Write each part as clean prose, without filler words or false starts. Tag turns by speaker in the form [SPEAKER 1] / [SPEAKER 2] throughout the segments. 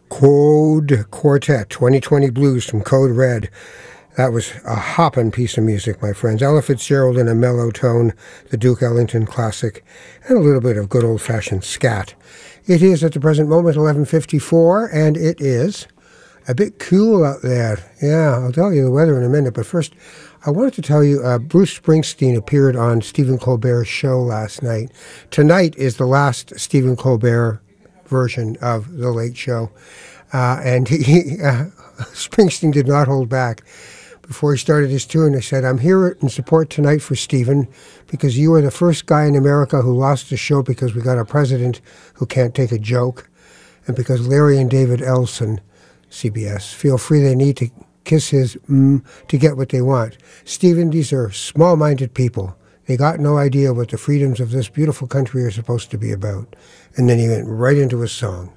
[SPEAKER 1] Code Quartet, 2020 Blues from Code Red. That was a hoppin' piece of music, my friends. Ella Fitzgerald in a mellow tone, the Duke Ellington classic, and a little bit of good old-fashioned scat. It is, at the present moment, 11:54, and it is a bit cool out there. Yeah, I'll tell you the weather in a minute, but first, I wanted to tell you, Bruce Springsteen appeared on Stephen Colbert's show last night. Tonight is the last Stephen Colbert version of The Late Show, and Springsteen did not hold back. Before he started his tour, and he said, "I'm here in support tonight for Stephen because you are the first guy in America who lost the show because we got a president who can't take a joke, and because Larry and David Elson, CBS, feel free they need to kiss his to get what they want. Stephen, these are small-minded people. They got no idea what the freedoms of this beautiful country are supposed to be about." And then he went right into his song.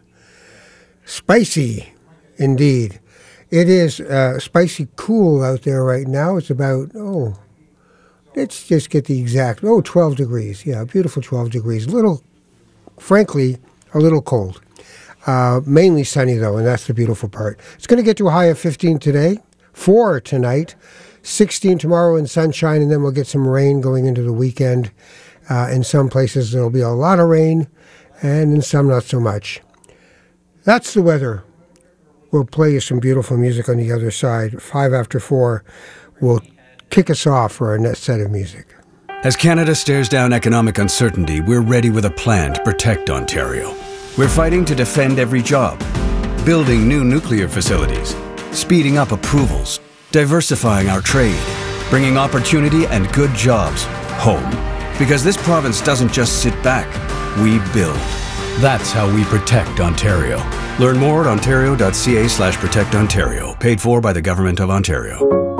[SPEAKER 1] Spicy, indeed. It is spicy cool out there right now. It's about, let's just get the exact, 12 degrees. Yeah, beautiful 12 degrees. Frankly, a little cold. Mainly sunny, though, and that's the beautiful part. It's going to get to a high of 15 today, 4 tonight, 16 tomorrow in sunshine, and then we'll get some rain going into the weekend. In some places, there'll be a lot of rain, and in some, not so much. That's the weather. We'll play you some beautiful music on the other side. 5 after 4 will kick us off for our next set of music.
[SPEAKER 2] As Canada stares down economic uncertainty, we're ready with a plan to protect Ontario. We're fighting to defend every job, building new nuclear facilities, speeding up approvals, diversifying our trade, bringing opportunity and good jobs home. Because this province doesn't just sit back, we build. That's how we protect Ontario. Learn more at ontario.ca/protectontario. Paid for by the Government of Ontario.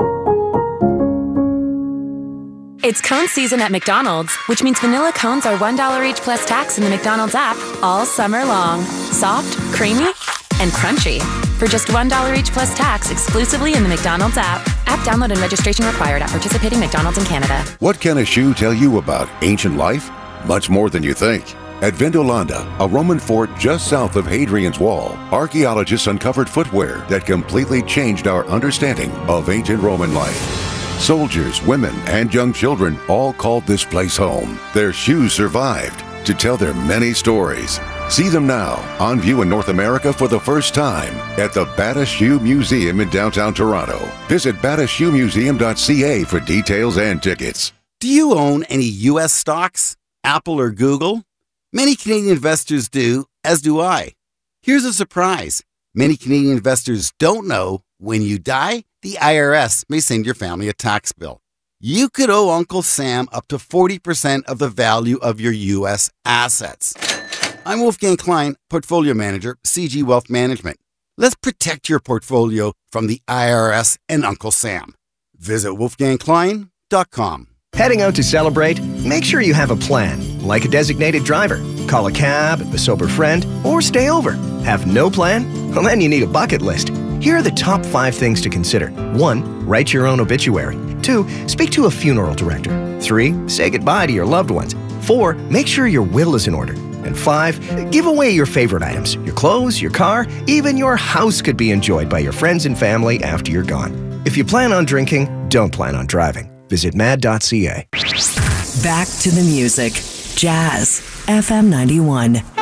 [SPEAKER 3] It's cone season at McDonald's, which means vanilla cones are $1 each plus tax in the McDonald's app all summer long. Soft, creamy, and crunchy. For just $1 each plus tax exclusively in the McDonald's app. App download and registration required at participating McDonald's in Canada.
[SPEAKER 4] What can a shoe tell you about ancient life? Much more than you think. At Vindolanda, a Roman fort just south of Hadrian's Wall, archaeologists uncovered footwear that completely changed our understanding of ancient Roman life. Soldiers, women, and young children all called this place home. Their shoes survived to tell their many stories. See them now, on view in North America for the first time at the Bata Shoe Museum in downtown Toronto. Visit batashoemuseum.ca for details and tickets.
[SPEAKER 5] Do you own any U.S. stocks? Apple or Google? Many Canadian investors do, as do I. Here's a surprise. Many Canadian investors don't know when you die, the IRS may send your family a tax bill. You could owe Uncle Sam up to 40% of the value of your U.S. assets. I'm Wolfgang Klein, Portfolio Manager, CG Wealth Management. Let's protect your portfolio from the IRS and Uncle Sam. Visit wolfgangklein.com.
[SPEAKER 6] Heading out to celebrate? Make sure you have a plan, like a designated driver. Call a cab, a sober friend, or stay over. Have no plan? Well, then you need a bucket list. Here are the top 5 things to consider. 1. Write your own obituary. 2. Speak to a funeral director. 3. Say goodbye to your loved ones. 4. Make sure your will is in order. And 5. Give away your favorite items. Your clothes, your car, even your house could be enjoyed by your friends and family after you're gone. If you plan on drinking, don't plan on driving. Visit mad.ca.
[SPEAKER 7] Back to the music. Jazz FM 91.